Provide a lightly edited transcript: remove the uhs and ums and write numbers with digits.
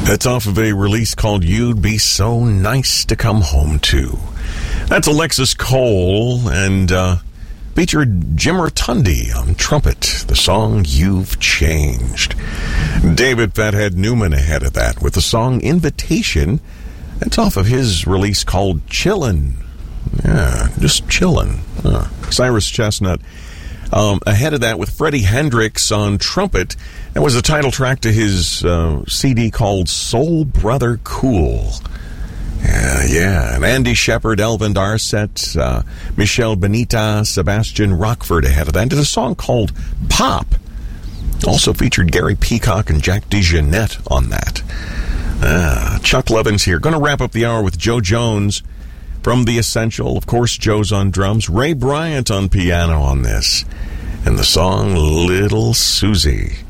That's off of a release called You'd Be So Nice to Come Home To. That's Alexis Cole and featured Jim Rotundi on trumpet. The song You've Changed. David Fathead Newman ahead of that with the song Invitation. That's off of his release called Chillin'. Yeah, just chillin'. Cyrus Chestnut ahead of that with Freddie Hendrix on trumpet. That was the title track to his CD called Soul Brother Cool. Yeah. And Andy Shepard, Elvin Darset, Michelle Benita, Sebastian Rockford ahead of that. Did a song called Pop. Also featured Gary Peacock and Jack DeJohnette on that. Chuck Levin's here. Going to wrap up the hour with Joe Jones from The Essential. Of course, Joe's on drums. Ray Bryant on piano on this. And the song Little Susie.